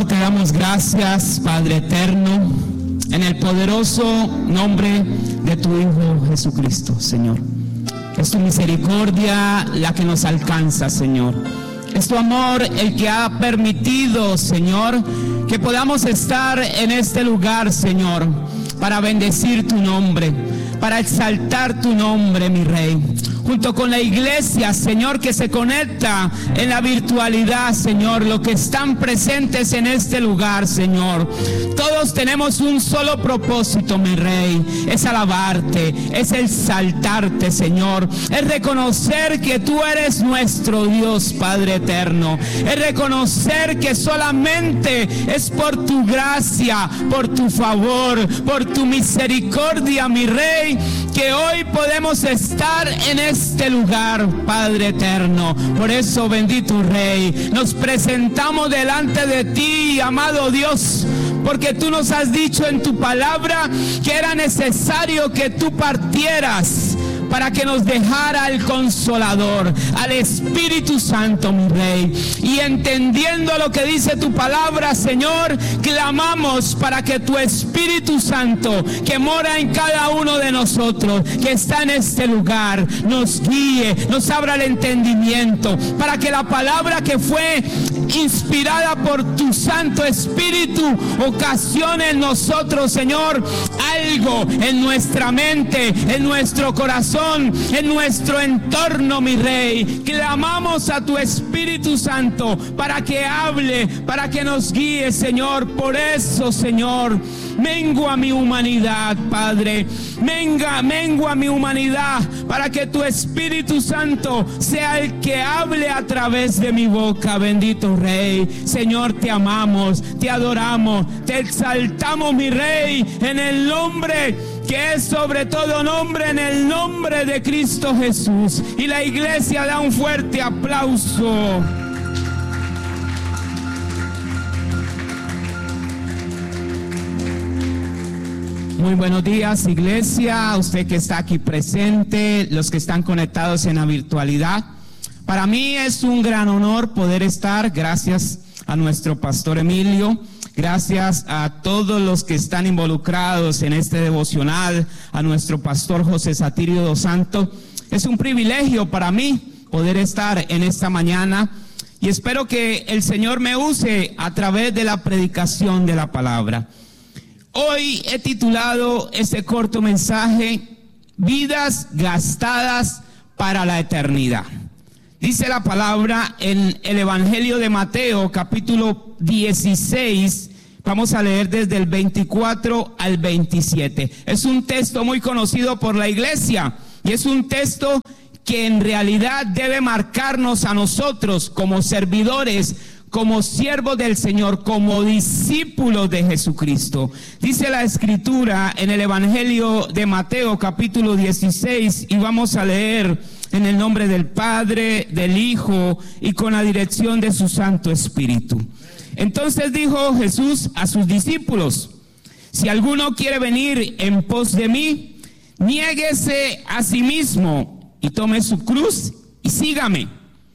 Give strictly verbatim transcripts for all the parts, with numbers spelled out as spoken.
Señor, te damos gracias, Padre eterno, en el poderoso nombre de tu Hijo Jesucristo, Señor. Es tu misericordia la que nos alcanza, Señor. Es tu amor el que ha permitido, Señor, que podamos estar en este lugar, Señor, para bendecir tu nombre, para exaltar tu nombre, mi Rey. Junto con la iglesia, Señor, que se conecta en la virtualidad, Señor, los que están presentes en este lugar, Señor. Todos tenemos un solo propósito, mi Rey, es alabarte, es exaltarte, Señor. Es reconocer que tú eres nuestro Dios, Padre eterno. Es reconocer que solamente es por tu gracia, por tu favor, por tu misericordia, mi Rey, que hoy podemos estar en este lugar, Padre eterno. Por eso, bendito Rey, nos presentamos delante de ti, amado Dios, porque tú nos has dicho en tu palabra que era necesario que tú partieras para que nos dejara el Consolador, al Espíritu Santo, mi Rey. Y entendiendo lo que dice tu palabra, Señor, clamamos para que tu Espíritu Santo, que mora en cada uno de nosotros, que está en este lugar, nos guíe, nos abra el entendimiento, para que la palabra que fue inspirada por tu Santo Espíritu ocasione en nosotros, Señor, algo en nuestra mente, en nuestro corazón, en nuestro entorno, mi Rey. Clamamos a tu Espíritu Santo para que hable, para que nos guíe, Señor. Por eso, Señor, mengua mi humanidad, Padre. Menga, mengua mi humanidad, para que tu Espíritu Santo sea el que hable a través de mi boca, bendito Rey. Señor, te amamos, te adoramos, te exaltamos, mi Rey, en el nombre que es sobre todo nombre, en el nombre de Cristo Jesús. Y la iglesia da un fuerte aplauso. Muy buenos días, iglesia, usted que está aquí presente, los que están conectados en la virtualidad. Para mí es un gran honor poder estar, gracias a nuestro pastor Emilio, gracias a todos los que están involucrados en este devocional, a nuestro pastor José Satirio dos Santos. Es un privilegio para mí poder estar en esta mañana y espero que el Señor me use a través de la predicación de la palabra. Hoy he titulado este corto mensaje, Vidas gastadas para la eternidad. Dice la palabra en el Evangelio de Mateo, capítulo dieciséis, vamos a leer desde el veinticuatro al veintisiete. Es un texto muy conocido por la iglesia y es un texto que en realidad debe marcarnos a nosotros como servidores, como siervos del Señor, como discípulos de Jesucristo. Dice la Escritura en el Evangelio de Mateo, capítulo dieciséis, y vamos a leer en el nombre del Padre, del Hijo y con la dirección de su Santo Espíritu. Entonces dijo Jesús a sus discípulos: si alguno quiere venir en pos de mí, niéguese a sí mismo y tome su cruz y sígame.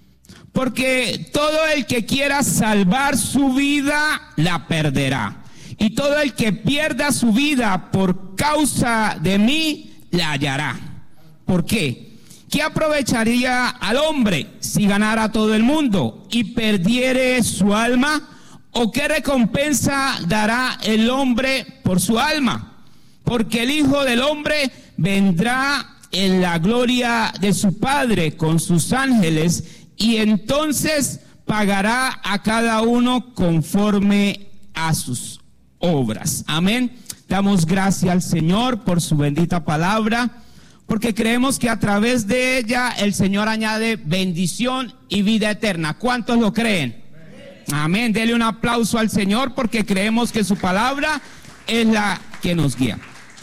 Porque todo el que quiera salvar su vida, la perderá. Y todo el que pierda su vida por causa de mí, la hallará. ¿Por qué? ¿Qué aprovecharía al hombre si ganara todo el mundo y perdiere su alma? ¿O qué recompensa dará el hombre por su alma? Porque el Hijo del Hombre vendrá en la gloria de su Padre con sus ángeles, y entonces pagará a cada uno conforme a sus obras. Amén. Damos gracias al Señor por su bendita palabra, porque creemos que a través de ella el Señor añade bendición y vida eterna. ¿Cuántos lo creen? Amén. Dele un aplauso al Señor, porque creemos que su palabra es la que nos guía.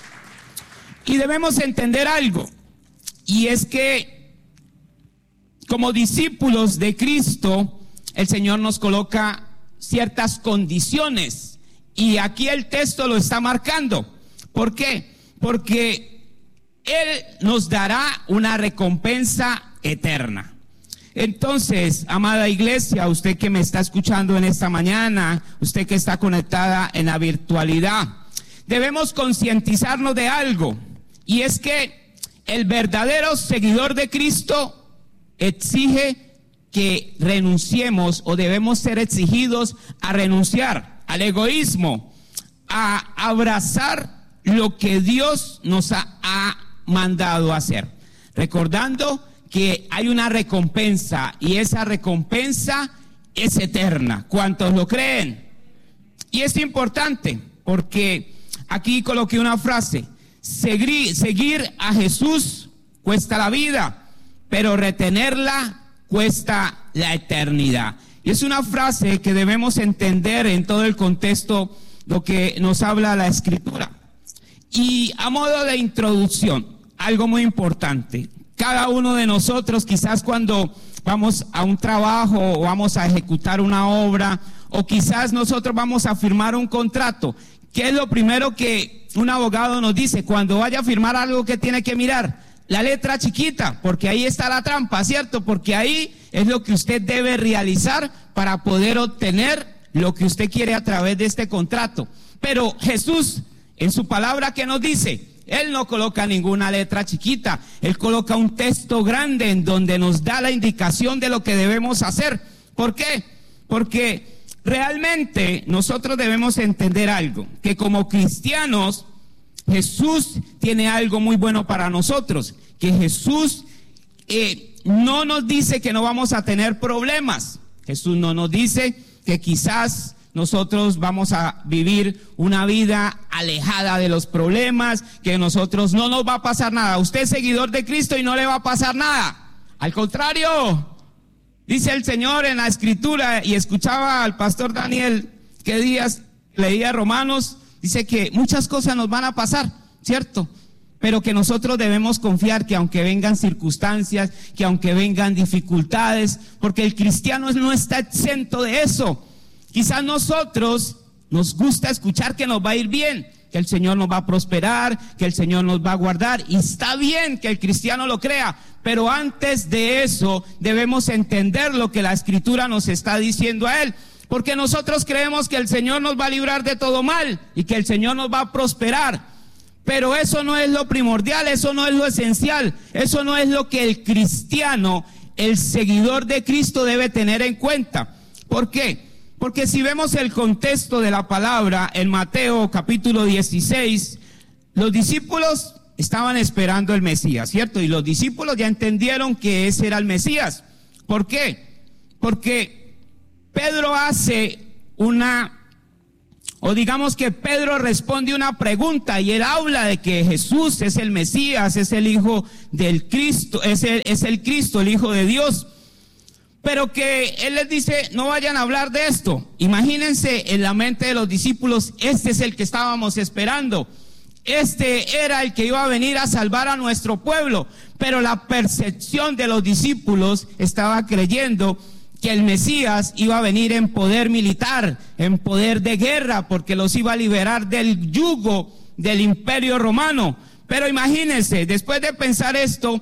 Y debemos entender algo, y es que como discípulos de Cristo, el Señor nos coloca ciertas condiciones, y aquí el texto lo está marcando. ¿Por qué? Porque Él nos dará una recompensa eterna. Entonces, amada iglesia, usted que me está escuchando en esta mañana, usted que está conectada en la virtualidad, debemos concientizarnos de algo, y es que el verdadero seguidor de Cristo exige que renunciemos, o debemos ser exigidos a renunciar al egoísmo, a abrazar lo que Dios nos ha, ha mandado hacer, recordando que hay una recompensa, y esa recompensa es eterna. ¿Cuántos lo creen? Y es importante porque aquí coloqué una frase: seguir, seguir a Jesús cuesta la vida, pero retenerla cuesta la eternidad. Y es una frase que debemos entender en todo el contexto lo que nos habla la Escritura. Y a modo de introducción, algo muy importante: cada uno de nosotros, quizás cuando vamos a un trabajo o vamos a ejecutar una obra, o quizás nosotros vamos a firmar un contrato, ¿qué es lo primero que un abogado nos dice cuando vaya a firmar algo que tiene que mirar? La letra chiquita, porque ahí está la trampa, ¿cierto? Porque ahí es lo que usted debe realizar para poder obtener lo que usted quiere a través de este contrato. Pero Jesús, en su palabra, ¿qué nos dice? Él no coloca ninguna letra chiquita, Él coloca un texto grande en donde nos da la indicación de lo que debemos hacer. ¿Por qué? Porque realmente nosotros debemos entender algo, que como cristianos, Jesús tiene algo muy bueno para nosotros, que Jesús eh, no nos dice que no vamos a tener problemas. Jesús no nos dice que quizás nosotros vamos a vivir una vida alejada de los problemas, que nosotros no nos va a pasar nada. Usted es seguidor de Cristo y no le va a pasar nada. Al contrario, dice el Señor en la Escritura, y escuchaba al pastor Daniel que días leía Romanos, dice que muchas cosas nos van a pasar, ¿cierto? Pero que nosotros debemos confiar que aunque vengan circunstancias, que aunque vengan dificultades, porque el cristiano no está exento de eso. Quizás nosotros nos gusta escuchar que nos va a ir bien, que el Señor nos va a prosperar, que el Señor nos va a guardar, y está bien que el cristiano lo crea, pero antes de eso debemos entender lo que la Escritura nos está diciendo a él, porque nosotros creemos que el Señor nos va a librar de todo mal y que el Señor nos va a prosperar, pero eso no es lo primordial, eso no es lo esencial, eso no es lo que el cristiano, el seguidor de Cristo, debe tener en cuenta. ¿Por qué? Porque si vemos el contexto de la palabra en Mateo capítulo dieciséis, los discípulos estaban esperando el Mesías, ¿cierto? Y los discípulos ya entendieron que ese era el Mesías. ¿Por qué? Porque Pedro hace una, o digamos que Pedro responde una pregunta, y él habla de que Jesús es el Mesías, es el Hijo del Cristo, es el, es el Cristo, el Hijo de Dios. Pero que él les dice, no vayan a hablar de esto. Imagínense en la mente de los discípulos, este es el que estábamos esperando. Este era el que iba a venir a salvar a nuestro pueblo. Pero la percepción de los discípulos estaba creyendo que el Mesías iba a venir en poder militar, en poder de guerra, porque los iba a liberar del yugo del imperio romano. Pero imagínense, después de pensar esto,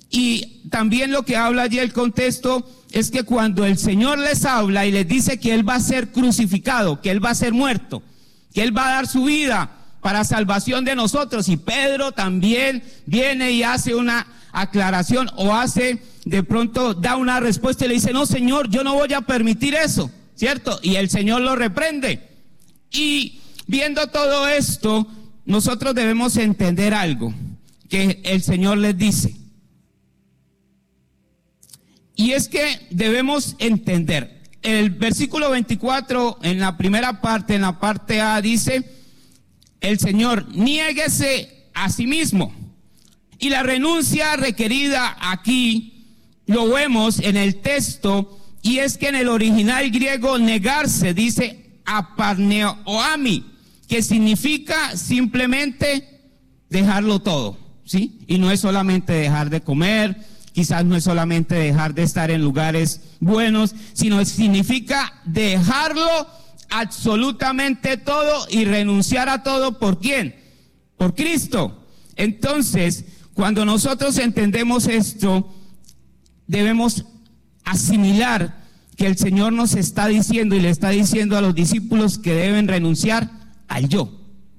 y también lo que habla allí el contexto, es que cuando el Señor les habla y les dice que Él va a ser crucificado, que Él va a ser muerto, que Él va a dar su vida para salvación de nosotros, y Pedro también viene y hace una aclaración, o hace, de pronto da una respuesta y le dice, no Señor, yo no voy a permitir eso, ¿cierto? Y el Señor lo reprende. Y viendo todo esto, nosotros debemos entender algo que el Señor les dice. Y es que debemos entender, el versículo veinticuatro, en la primera parte, en la parte A, dice, el Señor, niéguese a sí mismo. Y la renuncia requerida aquí, lo vemos en el texto, y es que en el original griego negarse, dice aparneoami, que significa simplemente dejarlo todo, ¿sí? Y no es solamente dejar de comer, quizás no es solamente dejar de estar en lugares buenos, sino significa dejarlo absolutamente todo y renunciar a todo. ¿Por quién? Por Cristo. Entonces, cuando nosotros entendemos esto, debemos asimilar que el Señor nos está diciendo y le está diciendo a los discípulos que deben renunciar al yo.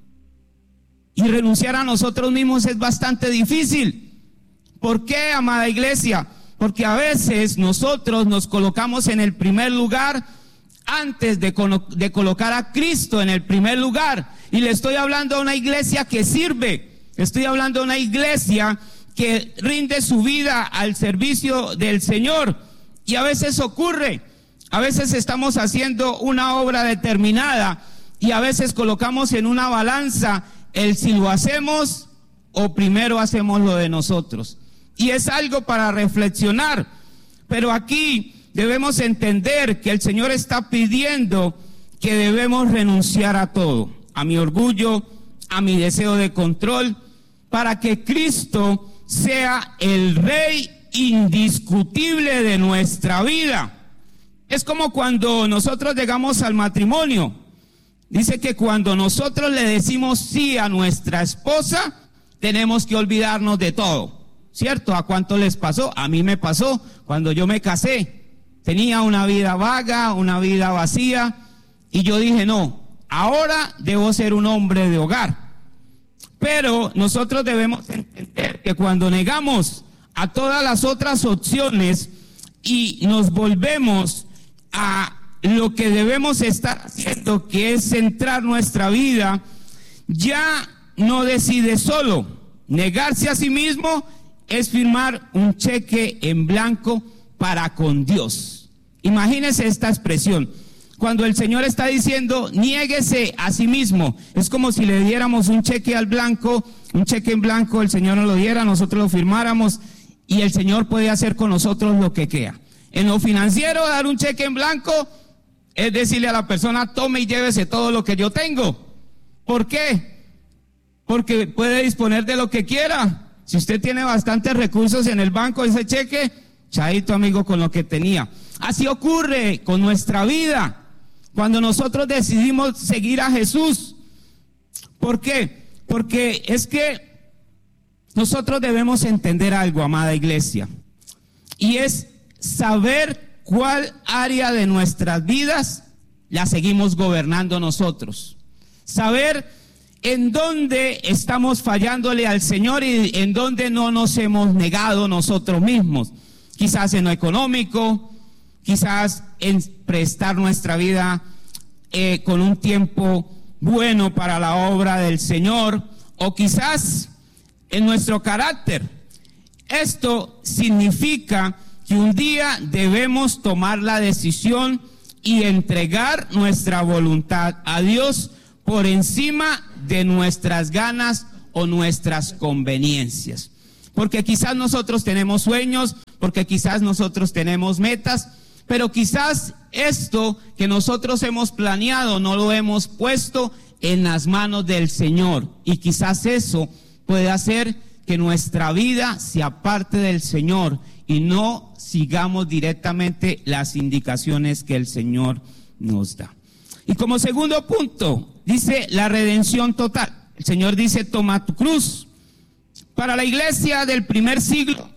Y renunciar a nosotros mismos es bastante difícil. ¿Por qué, amada iglesia? Porque a veces nosotros nos colocamos en el primer lugar antes de, de colocar a Cristo en el primer lugar. Y le estoy hablando a una iglesia que sirve. Estoy hablando a una iglesia que rinde su vida al servicio del Señor. Y a veces ocurre, a veces estamos haciendo una obra determinada y a veces colocamos en una balanza el si lo hacemos o primero hacemos lo de nosotros. Y es algo para reflexionar. Pero aquí debemos entender que el Señor está pidiendo que debemos renunciar a todo, a mi orgullo, a mi deseo de control, para que Cristo sea el Rey indiscutible de nuestra vida. Es como cuando nosotros llegamos al matrimonio. Dice que cuando nosotros le decimos sí a nuestra esposa, tenemos que olvidarnos de todo, ¿cierto? ¿A cuánto les pasó? A mí me pasó cuando yo me casé. Tenía una vida vaga, una vida vacía, y yo dije, no, ahora debo ser un hombre de hogar. Pero nosotros debemos entender que cuando negamos a todas las otras opciones y nos volvemos a lo que debemos estar haciendo, que es centrar nuestra vida, ya no decide solo. Negarse a sí mismo es firmar un cheque en blanco para con Dios. Imagínese esta expresión. Cuando el Señor está diciendo, niéguese a sí mismo, es como si le diéramos un cheque al blanco, un cheque en blanco, el Señor nos lo diera, nosotros lo firmáramos y el Señor puede hacer con nosotros lo que quiera. En lo financiero, dar un cheque en blanco es decirle a la persona, tome y llévese todo lo que yo tengo. ¿Por qué? Porque puede disponer de lo que quiera. Si usted tiene bastantes recursos en el banco, ese cheque, chaito amigo con lo que tenía. Así ocurre con nuestra vida. Cuando nosotros decidimos seguir a Jesús. ¿Por qué? Porque es que nosotros debemos entender algo, amada iglesia. Y es saber cuál área de nuestras vidas la seguimos gobernando nosotros. Saber en dónde estamos fallándole al Señor y en dónde no nos hemos negado nosotros mismos. Quizás en lo económico, quizás en prestar nuestra vida eh, con un tiempo bueno para la obra del Señor, o quizás en nuestro carácter. Esto significa que un día debemos tomar la decisión y entregar nuestra voluntad a Dios por encima de nuestras ganas o nuestras conveniencias. Porque quizás nosotros tenemos sueños, porque quizás nosotros tenemos metas, pero quizás esto que nosotros hemos planeado no lo hemos puesto en las manos del Señor. Y quizás eso puede hacer que nuestra vida se aparte del Señor y no sigamos directamente las indicaciones que el Señor nos da. Y como segundo punto, dice la redención total. El Señor dice, toma tu cruz. Para la iglesia del primer siglo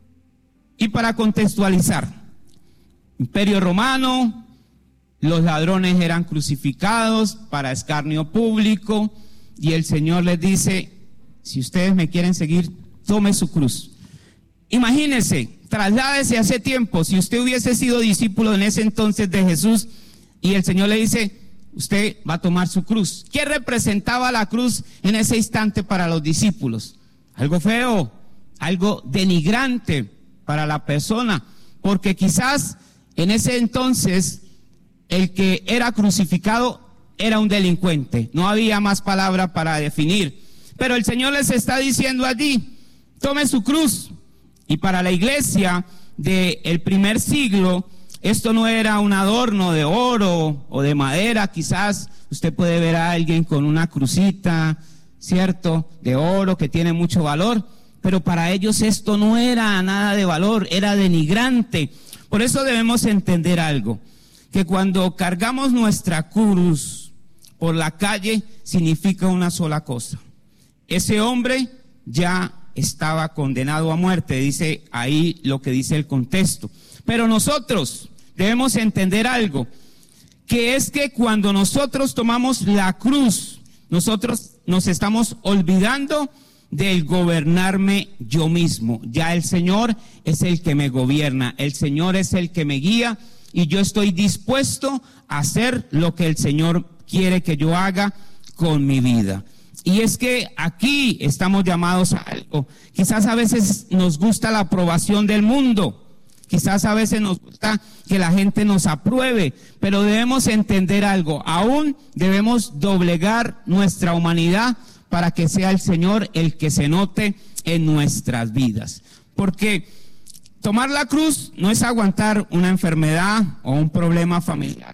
y para contextualizar, Imperio Romano, los ladrones eran crucificados para escarnio público y el Señor les dice, si ustedes me quieren seguir, tome su cruz. Imagínense, trasládese a ese tiempo, si usted hubiese sido discípulo en ese entonces de Jesús y el Señor le dice, usted va a tomar su cruz. ¿Qué representaba la cruz en ese instante para los discípulos? Algo feo, algo denigrante para la persona, porque quizás en ese entonces el que era crucificado era un delincuente, no había más palabra para definir, pero el Señor les está diciendo allí, tome su cruz. Y para la iglesia del primer siglo, esto no era un adorno de oro o de madera. Quizás usted puede ver a alguien con una crucita, ¿cierto?, de oro que tiene mucho valor, pero para ellos esto no era nada de valor, era denigrante. Por eso debemos entender algo, que cuando cargamos nuestra cruz por la calle significa una sola cosa. Ese hombre ya estaba condenado a muerte, dice ahí lo que dice el contexto. Pero nosotros debemos entender algo, que es que cuando nosotros tomamos la cruz, nosotros nos estamos olvidando del gobernarme yo mismo. Ya el Señor es el que me gobierna, el Señor es el que me guía y yo estoy dispuesto a hacer lo que el Señor quiere que yo haga con mi vida. Y es que aquí estamos llamados a algo. Quizás a veces nos gusta la aprobación del mundo. Quizás a veces nos gusta que la gente nos apruebe, pero debemos entender algo. Aún debemos doblegar nuestra humanidad para que sea el Señor el que se note en nuestras vidas. Porque tomar la cruz no es aguantar una enfermedad o un problema familiar.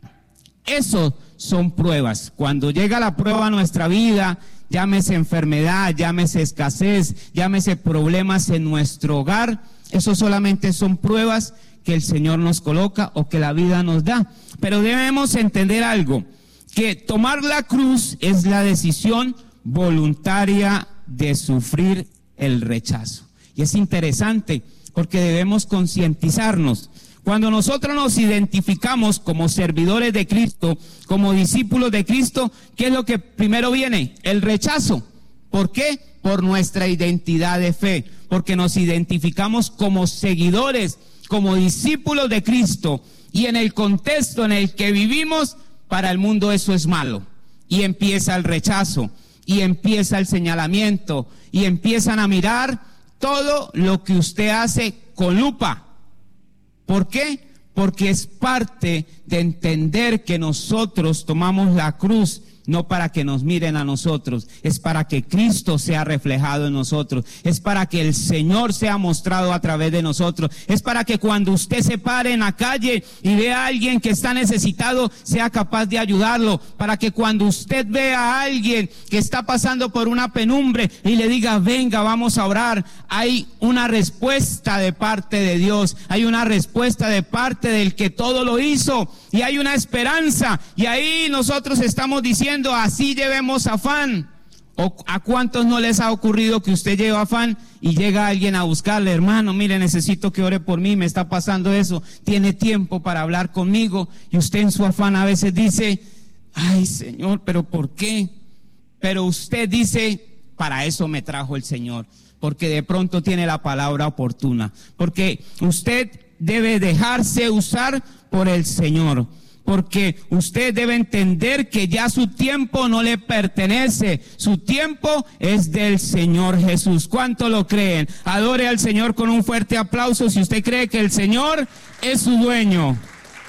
Eso son pruebas. Cuando llega la prueba a nuestra vida, llámese enfermedad, llámese escasez, llámese problemas en nuestro hogar, eso solamente son pruebas que el Señor nos coloca o que la vida nos da. Pero debemos entender algo, que tomar la cruz es la decisión voluntaria de sufrir el rechazo. Y es interesante porque debemos concientizarnos. Cuando nosotros nos identificamos como servidores de Cristo, como discípulos de Cristo, ¿qué es lo que primero viene? El rechazo. ¿Por qué? Por nuestra identidad de fe, porque nos identificamos como seguidores, como discípulos de Cristo, y en el contexto en el que vivimos, para el mundo eso es malo, y empieza el rechazo, y empieza el señalamiento, y empiezan a mirar todo lo que usted hace con lupa. ¿Por qué? Porque es parte de entender que nosotros tomamos la cruz no para que nos miren a nosotros, es para que Cristo sea reflejado en nosotros, es para que el Señor sea mostrado a través de nosotros, es para que cuando usted se pare en la calle y vea a alguien que está necesitado, sea capaz de ayudarlo, para que cuando usted vea a alguien que está pasando por una penumbre y le diga, venga, vamos a orar, hay una respuesta de parte de Dios, hay una respuesta de parte del que todo lo hizo, y hay una esperanza, y ahí nosotros estamos diciendo, así llevemos afán. ¿O a cuántos no les ha ocurrido que usted lleva afán y llega alguien a buscarle? Hermano, mire, necesito que ore por mí, me está pasando eso, tiene tiempo para hablar conmigo, y usted en su afán a veces dice, ay Señor, pero ¿por qué? Pero usted dice, para eso me trajo el Señor, porque de pronto tiene la palabra oportuna, porque usted debe dejarse usar por el Señor, porque usted debe entender que ya su tiempo no le pertenece, su tiempo es del Señor Jesús. ¿Cuánto lo creen? Adore al Señor con un fuerte aplauso si usted cree que el Señor es su dueño.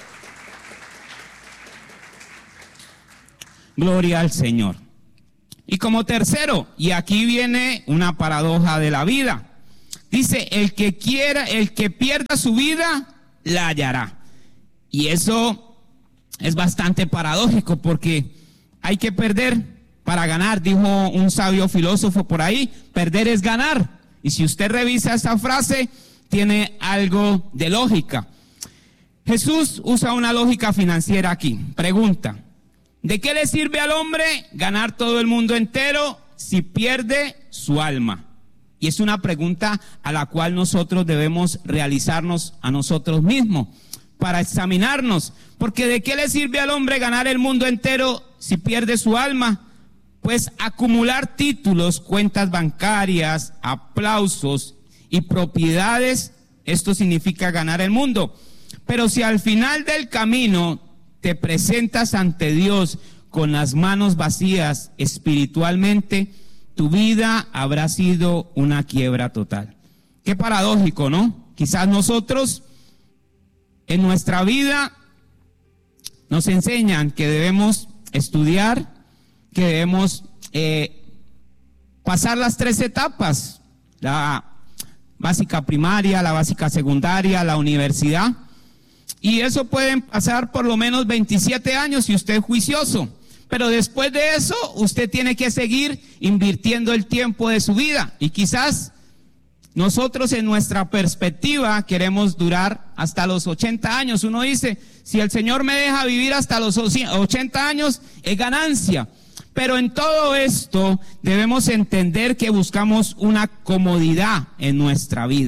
Gloria al Señor. Y como tercero, y aquí viene una paradoja de la vida, dice, el que quiera, el que pierda su vida, la hallará. Y eso es bastante paradójico porque hay que perder para ganar, dijo un sabio filósofo por ahí, perder es ganar. Y si usted revisa esa frase, tiene algo de lógica. Jesús usa una lógica financiera aquí. Pregunta, ¿de qué le sirve al hombre ganar todo el mundo entero si pierde su alma? Y es una pregunta a la cual nosotros debemos realizarnos a nosotros mismos, para examinarnos, porque ¿de qué le sirve al hombre ganar el mundo entero si pierde su alma? Pues acumular títulos, cuentas bancarias, aplausos y propiedades, esto significa ganar el mundo. Pero si al final del camino te presentas ante Dios con las manos vacías espiritualmente, tu vida habrá sido una quiebra total. Qué paradójico, ¿no? Quizás nosotros en nuestra vida nos enseñan que debemos estudiar, que debemos eh, pasar las tres etapas, la básica primaria, la básica secundaria, la universidad, y eso pueden pasar por lo menos veintisiete años si usted es juicioso, pero después de eso usted tiene que seguir invirtiendo el tiempo de su vida, y quizás nosotros en nuestra perspectiva queremos durar hasta los ochenta años. Uno dice, si el Señor me deja vivir hasta los ochenta años, es ganancia. Pero en todo esto debemos entender que buscamos una comodidad en nuestra vida.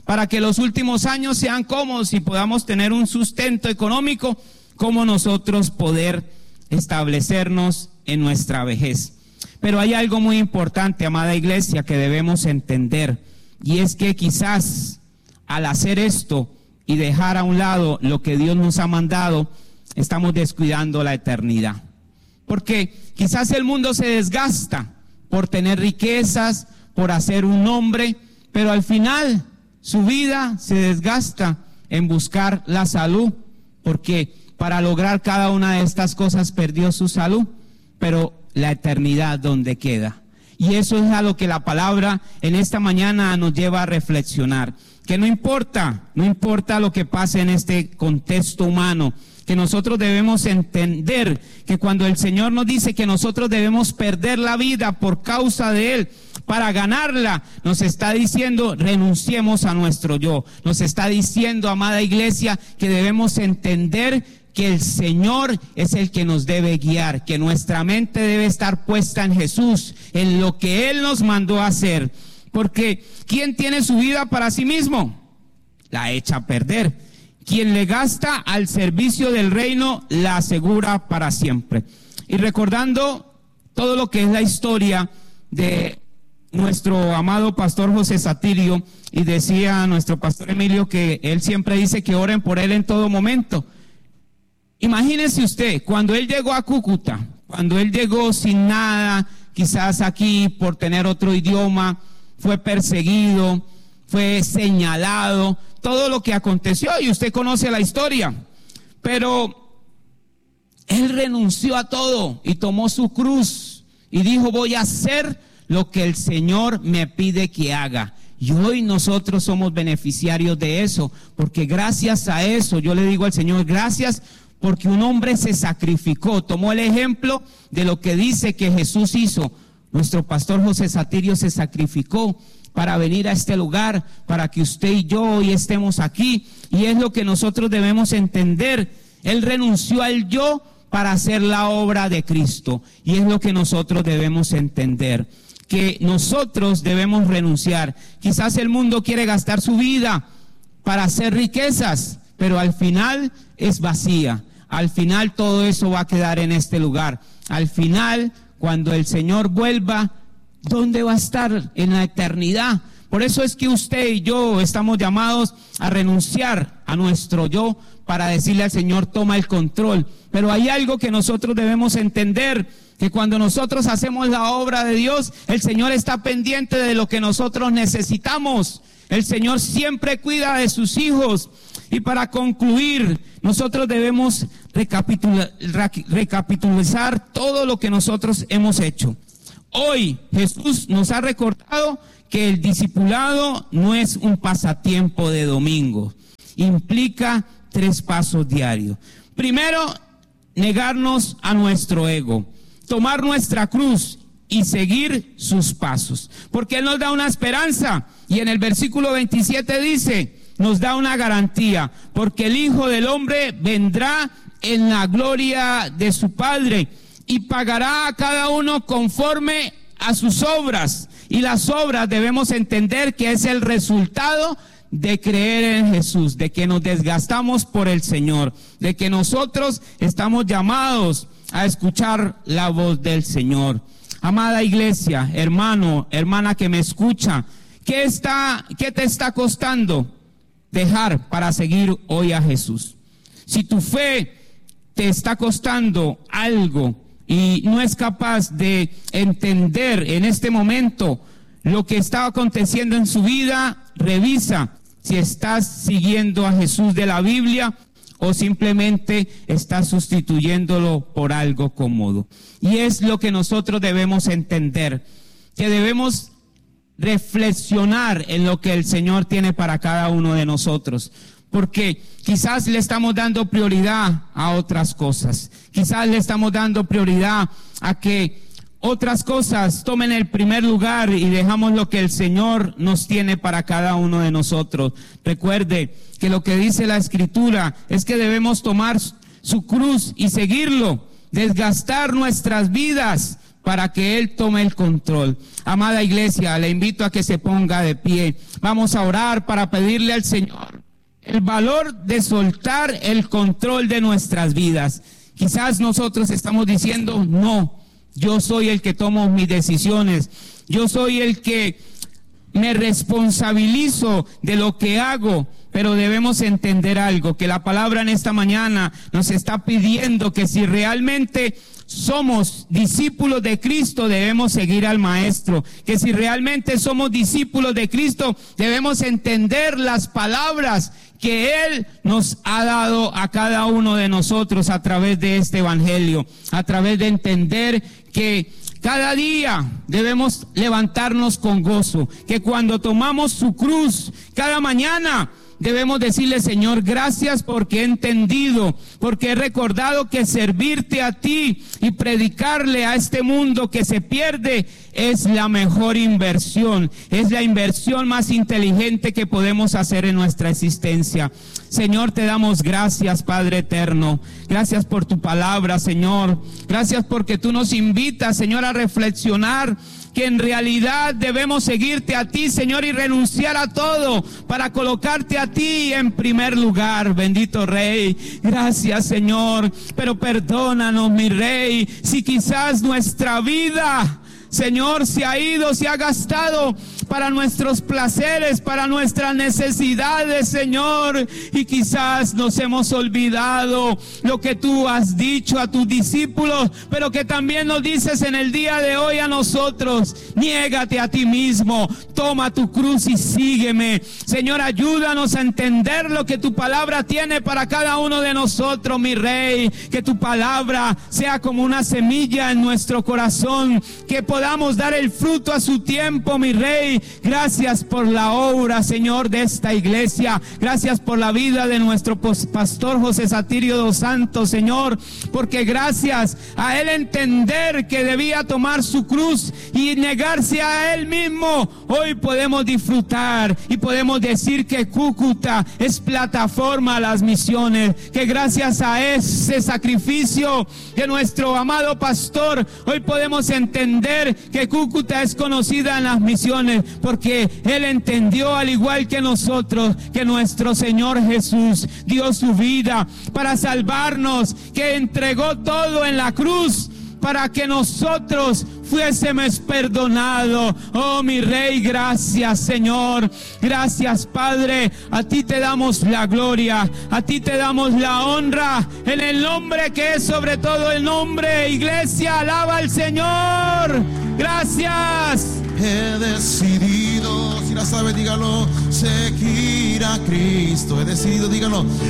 para que los últimos años sean cómodos y podamos tener un sustento económico, como nosotros poder establecernos en nuestra vejez. Pero hay algo muy importante, amada iglesia, que debemos entender, y es que quizás al hacer esto y dejar a un lado lo que Dios nos ha mandado, estamos descuidando la eternidad. Porque quizás el mundo se desgasta por tener riquezas, por hacer un nombre, pero al final su vida se desgasta en buscar la salud, porque para lograr cada una de estas cosas perdió su salud, pero la eternidad, ¿dónde queda? Y eso es a lo que la palabra en esta mañana nos lleva a reflexionar, que no importa, no importa lo que pase en este contexto humano, que nosotros debemos entender que cuando el Señor nos dice que nosotros debemos perder la vida por causa de Él, para ganarla, nos está diciendo renunciemos a nuestro yo, nos está diciendo, amada iglesia, que debemos entender que el Señor es el que nos debe guiar, que nuestra mente debe estar puesta en Jesús, en lo que Él nos mandó a hacer, porque ¿quién tiene su vida para sí mismo? La echa a perder. Quien le gasta al servicio del reino, la asegura para siempre. Y recordando todo lo que es la historia de nuestro amado pastor José Satirio, y decía nuestro pastor Emilio que él siempre dice que oren por él en todo momento. Imagínese usted, cuando él llegó a Cúcuta, cuando él llegó sin nada, quizás aquí por tener otro idioma, fue perseguido, fue señalado, todo lo que aconteció, y usted conoce la historia, pero él renunció a todo y tomó su cruz y dijo: voy a hacer lo que el Señor me pide que haga. Y hoy nosotros somos beneficiarios de eso, porque gracias a eso, yo le digo al Señor, gracias, porque un hombre se sacrificó, tomó el ejemplo de lo que dice que Jesús hizo. Nuestro pastor José Satirio se sacrificó para venir a este lugar, para que usted y yo hoy estemos aquí, y es lo que nosotros debemos entender. Él renunció al yo para hacer la obra de Cristo, y es lo que nosotros debemos entender, que nosotros debemos renunciar. Quizás el mundo quiere gastar su vida para hacer riquezas, pero al final es vacía. Al final todo eso va a quedar en este lugar. Al final, cuando el Señor vuelva, ¿dónde va a estar? En la eternidad. Por eso es que usted y yo estamos llamados a renunciar a nuestro yo para decirle al Señor: toma el control. Pero hay algo que nosotros debemos entender, que cuando nosotros hacemos la obra de Dios, el Señor está pendiente de lo que nosotros necesitamos. El Señor siempre cuida de sus hijos. Y para concluir, nosotros debemos recapitular, recapitulizar todo lo que nosotros hemos hecho. Hoy Jesús nos ha recordado que el discipulado no es un pasatiempo de domingo, implica tres pasos diarios. Primero, negarnos a nuestro ego, tomar nuestra cruz y seguir sus pasos, porque Él nos da una esperanza, y en el versículo veintisiete dice, nos da una garantía, porque el Hijo del Hombre vendrá en la gloria de su Padre y pagará a cada uno conforme a sus obras. Y las obras debemos entender que es el resultado de creer en Jesús, de que nos desgastamos por el Señor, de que nosotros estamos llamados a escuchar la voz del Señor. Amada iglesia, hermano, hermana que me escucha, ¿qué está, qué te está costando dejar para seguir hoy a Jesús? Si tu fe te está costando algo y no es capaz de entender en este momento lo que está aconteciendo en su vida, revisa si estás siguiendo a Jesús de la Biblia o simplemente estás sustituyéndolo por algo cómodo. Y es lo que nosotros debemos entender, que debemos reflexionar en lo que el Señor tiene para cada uno de nosotros, porque quizás le estamos dando prioridad a otras cosas, quizás le estamos dando prioridad a que otras cosas tomen el primer lugar y dejamos lo que el Señor nos tiene para cada uno de nosotros. Recuerde que lo que dice la Escritura es que debemos tomar su cruz y seguirlo, desgastar nuestras vidas para que Él tome el control. Amada iglesia, le invito a que se ponga de pie. Vamos a orar para pedirle al Señor el valor de soltar el control de nuestras vidas. Quizás nosotros estamos diciendo, no, yo soy el que tomo mis decisiones. Yo soy el que me responsabilizo de lo que hago. Pero debemos entender algo, que la palabra en esta mañana nos está pidiendo que si realmente somos discípulos de Cristo, debemos seguir al Maestro. Que si realmente somos discípulos de Cristo, debemos entender las palabras que Él nos ha dado a cada uno de nosotros a través de este evangelio, a través de entender que cada día debemos levantarnos con gozo, que cuando tomamos su cruz cada mañana debemos decirle, Señor, gracias porque he entendido, porque he recordado que servirte a ti y predicarle a este mundo que se pierde es la mejor inversión, es la inversión más inteligente que podemos hacer en nuestra existencia. Señor, te damos gracias, Padre eterno. Gracias por tu palabra, Señor. Gracias porque tú nos invitas, Señor, a reflexionar que en realidad debemos seguirte a ti, Señor, y renunciar a todo para colocarte a ti en primer lugar, bendito Rey. Gracias, Señor, pero perdónanos, mi Rey, si quizás nuestra vida, Señor, se ha ido, se ha gastado para nuestros placeres, para nuestras necesidades, Señor, y quizás nos hemos olvidado lo que tú has dicho a tus discípulos, pero que también nos dices en el día de hoy a nosotros. Niégate a ti mismo, toma tu cruz y sígueme. Señor, ayúdanos a entender lo que tu palabra tiene para cada uno de nosotros, mi Rey. Que tu palabra sea como una semilla en nuestro corazón, que podamos dar el fruto a su tiempo, mi Rey. Gracias por la obra, Señor, de esta iglesia. Gracias por la vida de nuestro pastor José Satirio dos Santos, Señor, porque gracias a él entender que debía tomar su cruz y negarse a él mismo, hoy podemos disfrutar y podemos decir que Cúcuta es plataforma a las misiones, que gracias a ese sacrificio de nuestro amado pastor, hoy podemos entender que Cúcuta es conocida en las misiones, porque él entendió, al igual que nosotros, que nuestro Señor Jesús dio su vida para salvarnos, que entregó todo en la cruz para que nosotros fuésemos perdonados. Oh, mi Rey, gracias, Señor. Gracias, Padre. A ti te damos la gloria, a ti te damos la honra, en el nombre que es sobre todo el nombre. Iglesia, alaba al Señor. Gracias. He decidido, si la sabe, dígalo, seguir a Cristo. He decidido, dígalo.